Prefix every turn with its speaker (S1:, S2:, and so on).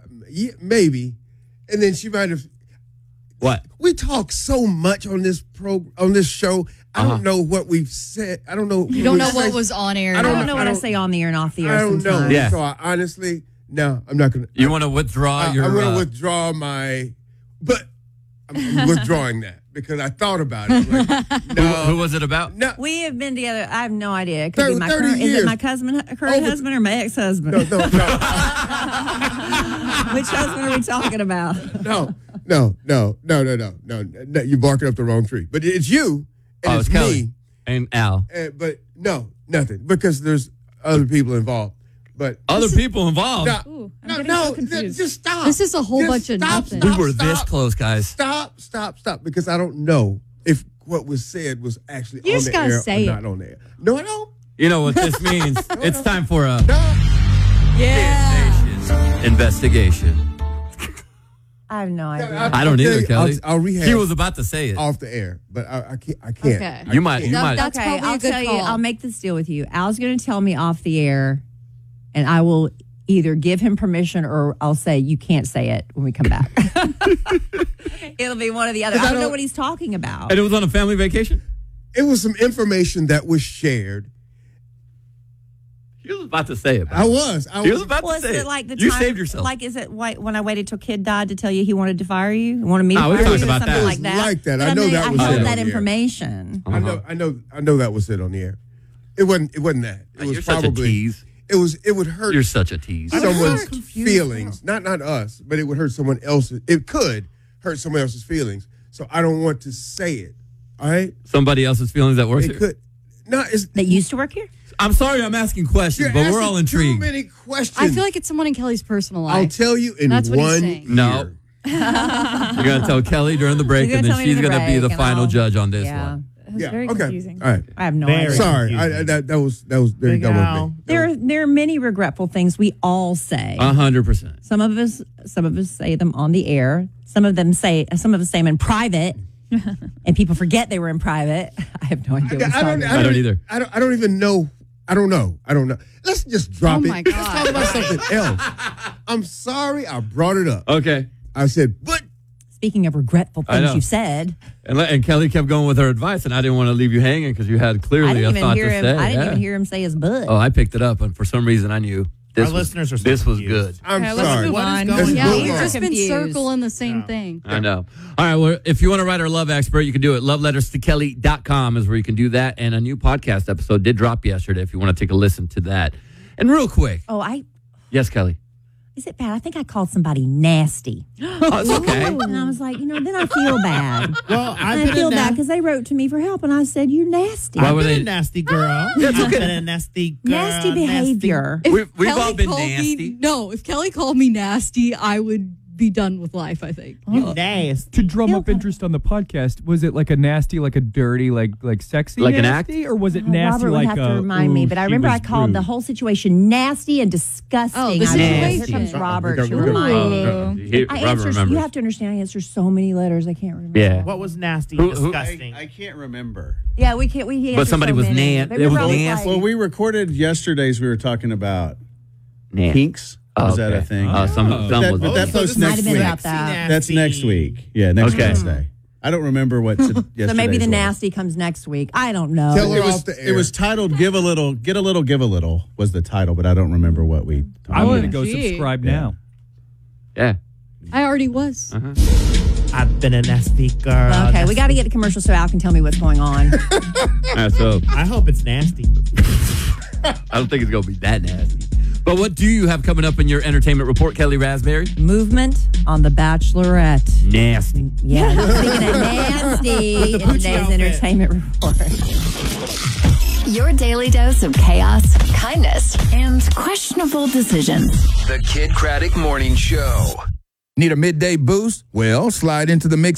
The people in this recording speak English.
S1: Yeah, maybe. And then she might have.
S2: What?
S1: We talk so much on this show. I don't know what we've said. I don't know.
S3: You don't know what was on air.
S4: I don't know what I say on the air and off the air.
S1: I don't know.
S2: Yeah.
S1: So I honestly, no, I'm not gonna.
S2: You want to withdraw your?
S1: I'm gonna withdraw my. But I'm withdrawing that because I thought about it. Like, no,
S2: who was it about?
S1: No,
S4: We have been together. I have no idea. It could be my
S1: 30
S4: current. Is
S1: years.
S4: it my current husband or my ex-husband?
S1: no.
S4: Which husband are we talking about?
S1: No. You're barking up the wrong tree. But it's you, and it's
S2: Kelly
S1: me,
S2: and Al.
S1: but no, nothing because there's other people involved. But
S2: Other people involved.
S1: Just stop.
S3: This is a whole bunch of nothing.
S2: We were this close, guys.
S1: Stop, because I don't know if what was said was actually
S3: You
S1: on
S3: just
S1: the
S3: gotta
S1: air
S3: say
S1: or
S3: it.
S1: not on the air. No, I don't.
S2: You know what this means? It's time for a
S3: Yeah.
S2: investigation.
S4: I have no idea.
S2: I don't either, Kelly.
S1: I'll rehash
S2: He was about to say it.
S1: off the air, but I can't.
S3: Okay.
S2: You might.
S3: That's
S4: Okay,
S3: probably
S4: I'll
S3: a good
S4: tell you.
S3: call.
S4: I'll make this deal with you. Al's going to tell me off the air, and I will either give him permission or I'll say you can't say it when we come back. It'll be one or the other. I don't know what he's talking about.
S2: And it was on a family vacation?
S1: It was some information that was shared.
S2: He was about to say it.
S1: I was.
S2: He was about
S4: Well,
S2: to
S4: is
S2: say
S4: it
S2: it.
S4: like the
S2: You
S4: time,
S2: saved yourself.
S4: Like, is it when I waited till kid died to tell you he wanted to fire you? Wanted me to
S2: No, we
S4: fire
S2: talked
S4: you?
S2: about
S4: Something
S2: that.
S4: like that.
S1: Like that.
S4: But
S1: I know that was
S4: I
S1: said
S4: heard
S1: on
S4: that
S1: the air.
S4: information.
S1: I know that was said on the air. It wasn't that. It was
S2: You're such a
S1: probably
S2: tease.
S1: it would hurt
S2: You're such a tease.
S1: someone's
S4: so confused
S1: feelings. Not us, but it would hurt someone else's. It could hurt someone else's feelings. So I don't want to say it. All right?
S2: Somebody else's feelings that works
S1: It
S2: here?
S1: could. No, it's
S4: That used to work here?
S2: I'm sorry I'm asking questions,
S1: you're
S2: but we're
S1: asking
S2: all intrigued.
S1: Too many questions.
S3: I feel like it's someone in Kelly's personal life.
S1: I'll tell you in
S3: That's what he's
S1: one
S3: saying.
S1: year.
S2: No. You're going to tell Kelly during the break,
S4: You're
S2: and
S4: gonna
S2: then
S4: tell me
S2: she's
S4: during the
S2: going to be the
S4: break, and
S2: final
S4: I'll-
S2: judge on this
S4: Yeah.
S2: one.
S5: It was
S1: Yeah.
S5: very
S1: Okay.
S5: confusing.
S1: All right.
S4: I have no
S6: Very
S4: idea.
S1: Sorry.
S6: confusing.
S1: That was very dumb of me.
S4: There are many regretful things we all say.
S2: 100%.
S4: Some of us say them on the air. Some of us say them in private, and people forget they were in private. I have no idea. What
S2: I don't either.
S1: I don't even know. I don't know. Let's just drop
S3: Oh
S1: it.
S3: my
S1: Let's
S3: God.
S1: talk about something else. I'm sorry I brought it up.
S2: Okay.
S1: I said, but
S4: Speaking of regretful
S2: I know.
S4: things you said,
S2: And Kelly kept going with her advice, and I didn't want to leave you hanging because you had clearly
S4: I didn't
S2: a
S4: even
S2: thought
S4: hear
S2: to
S4: him.
S2: say.
S4: I didn't
S2: Yeah.
S4: even hear him say his butt.
S2: Oh, I picked it up, and for some reason I knew this
S6: Our listeners are so
S2: this was
S6: confused.
S2: good.
S1: I'm
S5: Okay, let's
S1: sorry.
S5: move
S6: What is
S5: on.
S6: going
S1: Let's
S3: Yeah,
S1: move
S3: you've
S1: on.
S3: just been
S4: Confused.
S3: circling the same thing.
S2: I know. All right, well, if you want to write our love expert, you can do it. Loveletterstokelly.com is where you can do that. And a new podcast episode did drop yesterday if you want to take a listen to that. And real quick. Yes, Kelly.
S4: Is it bad? I think I called somebody nasty.
S2: Oh, it's okay.
S4: And I was like, then I feel bad.
S6: Well,
S4: I feel bad because they wrote to me for help, and I said, you're nasty.
S2: Why
S6: I've
S2: were
S6: been
S2: they-
S6: a nasty girl.
S2: Yeah, it's
S6: I've
S2: okay.
S6: been a nasty girl.
S4: Nasty behavior.
S3: If
S2: We've
S3: Kelly
S2: all been
S3: called
S2: nasty.
S3: if Kelly called me nasty, I would be done with life, I think.
S6: You nasty.
S7: To drum up interest on the podcast, was it like a nasty, like a dirty, like sexy
S2: Like an
S7: nasty, or was it nasty
S4: Robert would
S7: like
S4: have
S7: a,
S4: to remind me,
S7: ooh,
S4: but I
S7: she
S4: remember I
S7: was
S4: called the
S7: rude?
S4: whole situation nasty and disgusting.
S3: Oh, the
S4: I said,
S3: situation.
S4: Here comes Robert
S1: We
S4: to
S1: got-
S4: remind me.
S2: Robert remembers.
S4: You have to understand, I answer so many letters, I can't remember.
S2: Yeah.
S6: What was nasty
S2: Who-
S6: and
S2: who-
S6: disgusting?
S8: I can't remember.
S4: Yeah, we can't. We
S2: But somebody was
S4: nasty.
S2: it was nasty.
S8: Well, we recorded yesterday's. We were talking about
S2: Nasty.
S8: kinks.
S2: Oh,
S8: Was that
S2: okay.
S8: a thing?
S2: Some
S8: But
S2: was
S8: that
S6: so
S8: post
S6: this
S4: Might
S8: next
S4: have been
S8: week.
S4: about that.
S8: That's next week. Yeah, next
S2: Okay.
S8: Wednesday. I don't remember what yesterday's
S4: So maybe the
S8: was.
S4: nasty comes next week. I don't know.
S1: Tell her
S8: It was,
S1: off the air.
S8: it was titled "Give a Little, Get a Little, Give a Little" was the title, but I don't remember what we.
S7: I want to go
S3: Gee.
S7: subscribe
S8: Yeah.
S7: now.
S2: Yeah.
S3: I already was.
S6: I've been a nasty girl.
S4: Okay, we got to get the commercial so Al can tell me what's going on.
S2: All right, so
S6: I hope it's nasty.
S2: I don't think it's going to be that nasty. But what do you have coming up in your entertainment report, Kelly Raspberry?
S4: Movement on The Bachelorette.
S2: Nasty.
S4: Yeah, speaking of nasty in today's
S6: outfit.
S4: entertainment report.
S9: Your daily dose of chaos, kindness, and questionable decisions.
S10: The Kid Craddock Morning Show.
S11: Need a midday boost? Well, slide into the mix